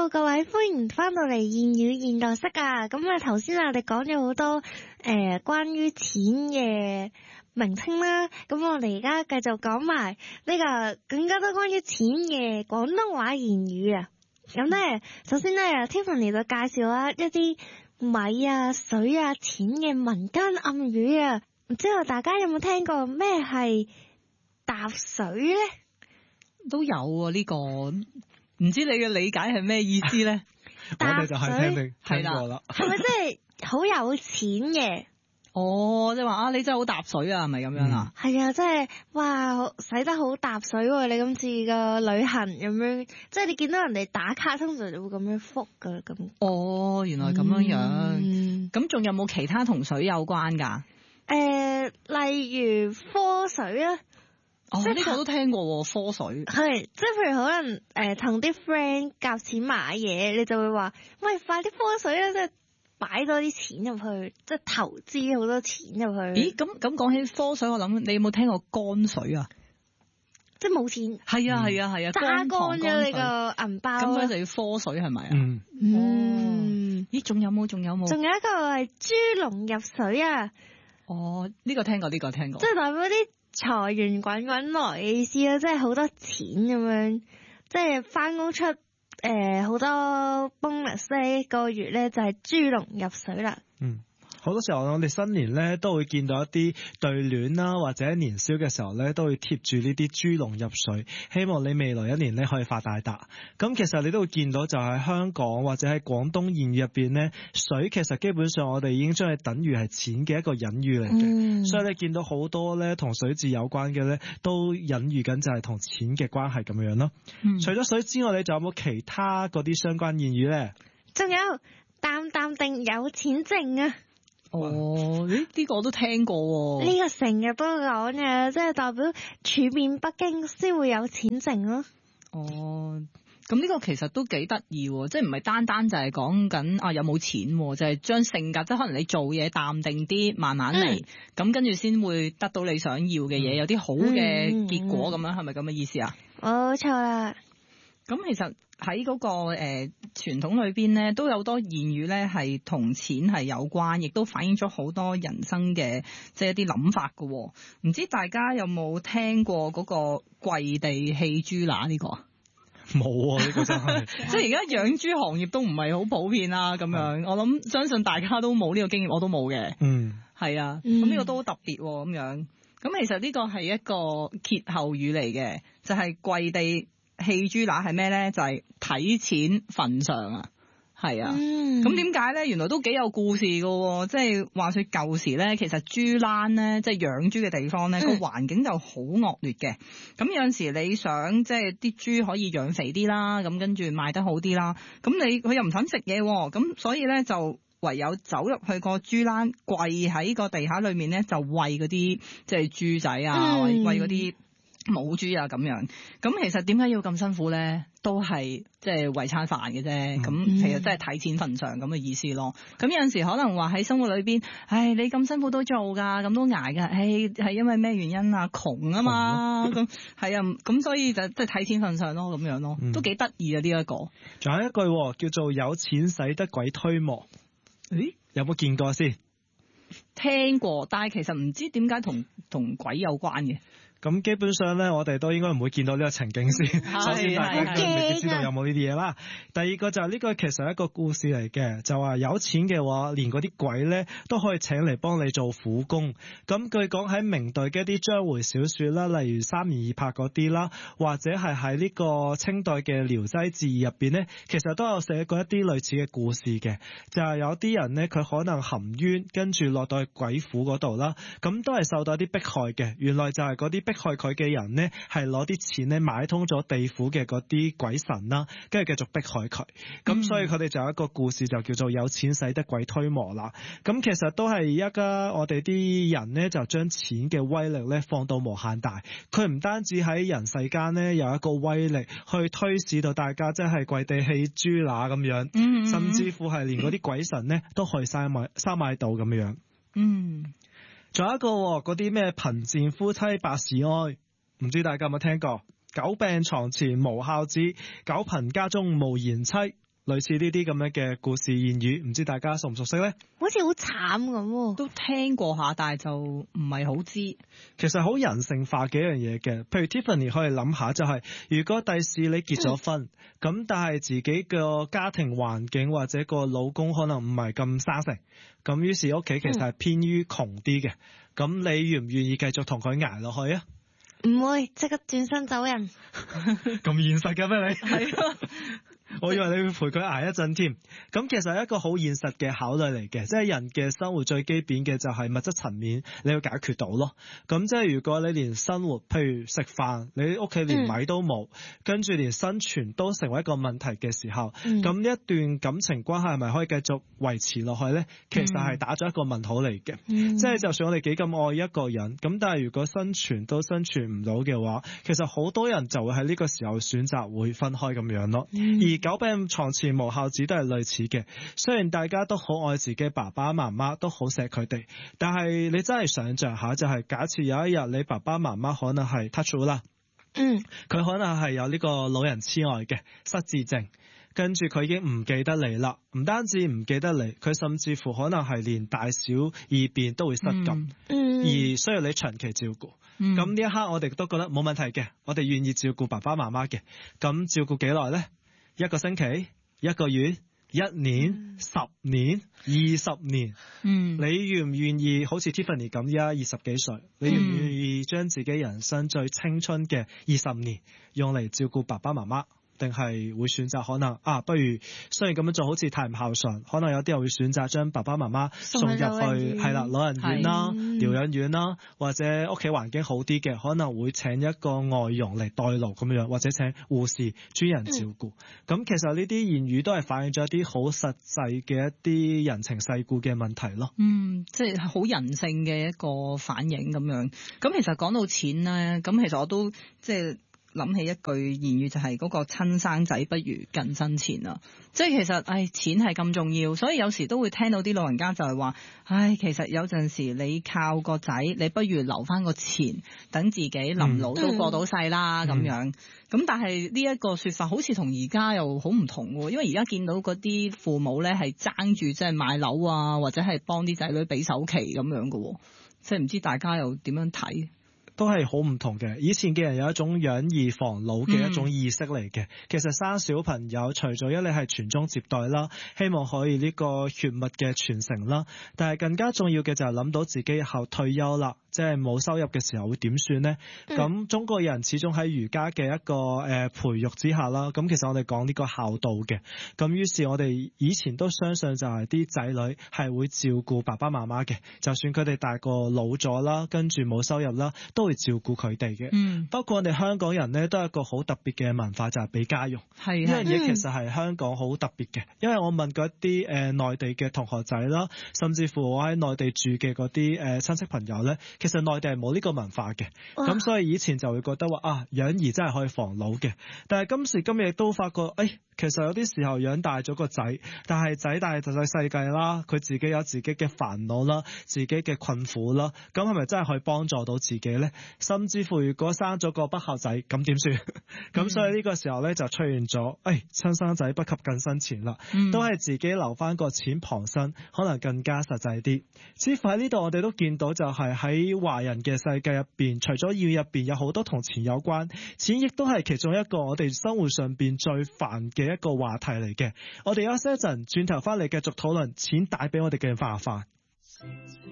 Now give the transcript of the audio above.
Hello， 各位歡迎翻到嚟諺語現代式啊！咁啊，頭先我哋講咗好多關於錢嘅名稱啦，咁我哋而家繼續講埋呢個更加多關於錢嘅廣東話諺語啊！咁咧，首先咧 Tiffany 就介紹啦一啲米啊、水啊、錢嘅民間暗語啊，唔知道大家有冇聽過咩係搭水咧？ 都有啊，呢個唔知你嘅理解係咩意思咧？ 我哋就係聽過啦。 係咪真係好有錢嘅？ 哦，即係話啊，你真係好搭水啊，係咪咁樣啊？ 係啊，即係哇，使得好搭水喎！你今次個旅行咁樣，即係你見到人哋打卡，通常就會咁樣覆噶咁。 哦，原來咁樣樣。咁仲有冇其他同水有關㗎？ 例如科水啊。 哦，呢個都聽過喎，科水。 係，即係譬如可能同啲 friend 夾錢買嘢，你就會話：喂，快啲科水啦！即係擺多啲錢入去，即係投資好多錢入去。 咦，咁講起科水，我諗你有冇聽過乾水啊？ 即係冇錢。係啊， 揸乾咗你個銀包。 咁樣就要科水係咪啊？咦，仲有冇？仲有一個係豬籠入水啊！ 哦，呢個聽過。即係代表啲財源滾滾來嘅意思啦，即係好多錢咁樣，即係翻工出好多 bonus 呢個月咧就係豬籠入水啦。 好多時候我哋新年咧都會見到一啲對聯啦，或者年宵嘅時候咧都會貼住呢啲豬籠入水，希望你未來一年咧可以發大達。咁其實你都會見到就係香港或者喺廣東諺語入邊咧，水其實基本上我哋已經將係等於係錢嘅一個隱喻嚟嘅。所以你見到好多咧同水字有關嘅咧，都隱喻緊就係同錢嘅關係咁樣咯。除咗水之外，你仲有冇其他嗰啲相關諺語咧？ 仲有淡淡定有錢剩啊！ 哦，呢個我都聽過喎。 呢個成日都講嘅，即係代表處變不驚先會有錢剩咯。 哦，咁呢個其實都幾得意喎，即係唔係單單就係講緊啊有冇錢，就係將性格，即係可能你做嘢淡定啲，慢慢嚟，咁跟住先會得到你想要嘅嘢，有啲好嘅結果咁樣，係咪咁嘅意思啊？ 冇錯啦。 咁其實喺嗰個傳統裏邊咧，都有好多諺語咧係同錢係有關，亦都反映咗好多人生嘅即係一啲諗法㗎喎。唔知大家有冇聽過嗰個跪地棄豬乸呢個啊？ 冇啊，呢個真係即係而家養豬行業都唔係好普遍啦，咁樣我諗相信大家都冇呢個經驗，我都冇嘅。係啊，咁呢個都好特別咁樣。咁其實呢個係一個歇後語嚟嘅，就係跪地棄豬乸係咩咧？就係睇錢份上啊，係啊。咁點解咧？原來都幾有故事噶。即係話說舊時咧，其實豬欄咧，即係養豬嘅地方咧，個環境就好惡劣嘅。咁有陣時你想即係啲豬可以養肥啲啦，咁跟住賣得好啲啦。咁佢又唔想食嘢，咁所以咧就唯有走入去個豬欄，跪喺個地下裏面咧，就餵嗰啲即係豬仔啊，餵嗰啲母豬啊咁樣。咁其實點解要咁辛苦咧？都係即係為餐飯嘅啫。咁其實真係睇錢份上咁嘅意思咯。咁有陣時可能話喺生活裏邊，你咁辛苦都做㗎，咁都捱㗎。係因為咩原因啊？窮啊嘛。咁係啊。咁所以就即係睇錢份上咯，咁樣咯，都幾得意啊呢一個。 仲有一句叫做有錢使得鬼推磨。有冇見過先？ 聽過，但係其實唔知點解同鬼有關嘅。 咁基本上咧，我哋都應該唔會見到呢個情景先。首先大家未必知道有冇呢啲嘢啦。第二個就係呢個其實係一個故事嚟嘅，就話有錢嘅話，連嗰啲鬼咧都可以請嚟幫你做苦工。咁據講喺明代嘅一啲章回小說啦，例如三言二拍嗰啲啦，或者係喺呢個清代嘅聊齋志異入邊咧，其實都有寫過一啲類似嘅故事嘅。就係有啲人咧，佢可能含冤，跟住落到去鬼府嗰度啦，咁都係受到一啲迫害嘅。原來就係嗰啲迫害佢嘅人呢，係攞啲錢咧買通咗地府嘅嗰啲鬼神啦，跟住繼續迫害佢。咁所以佢哋就有一個故事就叫做有錢使得鬼推磨啦。咁其實都係而家我哋啲人呢，就將錢嘅威力咧放到無限大。佢唔單止喺人世間呢，有一個威力去推使到大家真係跪地棄豬乸咁樣，甚至乎係連嗰啲鬼神呢，都可以收買到咁樣。仲有一個嗰啲咩貧賤夫妻百事哀，唔知大家有冇聽過？久病床前無孝子，久貧家中無賢妻。 類似呢啲咁樣嘅故事諺語，唔知大家熟唔熟悉呢？ 好似好慘咁， 都聽過下，但係就唔係好知。 其實好人性化嘅一樣嘢嘅，譬如 Tiffany 可以諗下就係，如果第時你結咗婚，咁但係自己個家庭環境或者個老公可能唔係咁生性，咁於是屋企其實係偏於窮啲嘅，咁你願唔願意繼續同佢捱落去啊？ 唔會，即刻轉身走人。 咁現實嘅咩你？係啊。我以為你會陪佢捱一陣添，咁其實係一個好現實嘅考慮嚟嘅，即係人嘅生活最基本嘅就係物質層面你要解決到咯。咁即係如果你連生活，譬如食飯，你屋企連米都冇，跟住連生存都成為一個問題嘅時候，咁呢一段感情關係係咪可以繼續維持落去呢？其實係打咗一個問號嚟嘅。即係就算我哋幾咁愛一個人，咁但係如果生存都生存唔到嘅話，其實好多人就會喺呢個時候選擇會分開咁樣咯。而久病床前無孝子都係類似嘅，雖然大家都好愛自己爸爸媽媽，都好錫佢哋，但係你真係想像下，就係假設有一日你爸爸媽媽可能係 touch 啦，佢可能係有呢個老人痴呆嘅失智症，跟住佢已經唔記得你啦，唔單止唔記得你，佢甚至乎可能係連大小二便都會失禁，而需要你長期照顧。咁呢一刻我哋都覺得冇問題嘅，我哋願意照顧爸爸媽媽嘅。咁照顧幾耐呢？1個星期、1個月、1年、10年、20年，你願唔願意好似 Tiffany 咁，而家20幾歲，你願唔願意將自己人生最青春嘅20年用嚟照顧爸爸媽媽？定係會選擇可能不如雖然咁樣做好似太唔孝順，可能有啲人會選擇將爸爸媽媽送入去係啦老人院啦、療養院啦，或者屋企環境好啲嘅，可能會請一個外傭嚟代勞咁樣，或者請護士專人照顧。咁其實呢啲言語都係反映咗一啲好實際嘅一啲人情世故嘅問題咯。 即係好人性嘅一個反應咁樣。咁其實講到錢咧，咁其實我都即係諗起一句言語，就係嗰個親生仔不如近身錢啊！即係其實錢係咁重要，所以有時都會聽到啲老人家就係話，其實有陣時你靠個仔，你不如留翻個錢，等自己臨老都過到世啦咁樣。咁但係呢一個說法好似同而家又好唔同喎，因為而家見到嗰啲父母咧係爭住即係買樓啊，或者係幫啲仔女俾首期咁樣嘅，即係唔知大家又點樣睇？ 都係好唔同嘅。以前嘅人有一種養兒防老嘅一種意識嚟嘅。其實生小朋友除咗一你係傳宗接代啦，希望可以呢個血脈嘅傳承啦，但係更加重要嘅就係諗到自己以後退休啦，即係冇收入嘅時候會點算呢？咁中國人始終喺儒家嘅一個培育之下啦，咁其實我哋講呢個孝道嘅，咁於是我哋以前都相信就係啲仔女係會照顧爸爸媽媽嘅，就算佢哋大個老咗啦，跟住冇收入啦，都會照顧佢哋嘅。包括我哋香港人呢，都係一個好特別嘅文化，就係俾家用。呢樣嘢其實係香港好特別嘅，因為我問過一啲內地嘅同學仔啦，甚至乎我喺內地住嘅嗰啲親戚朋友呢，其實內地係冇呢個文化嘅。咁所以以前就會覺得話養兒真係可以防老嘅，但係今時今日都發覺其實有啲時候養大咗個仔，但係仔大就細世界啦，佢自己有自己嘅煩惱啦，自己嘅困苦啦，咁係咪真係可以幫助到自己呢？甚至乎如果生咗個不孝仔，咁點算？咁所以呢個時候呢，就出現咗，親生仔不及近身錢啦，都係自己留翻個錢傍身，可能更加實際啲。似乎喺呢度我哋都見到就係喺華人嘅世界入邊，除咗要入邊有好多同錢有關，錢亦都係其中一個我哋生活上邊最煩嘅一個話題嚟嘅。我哋休息一陣，轉頭翻嚟繼續討論錢帶俾我哋嘅麻煩。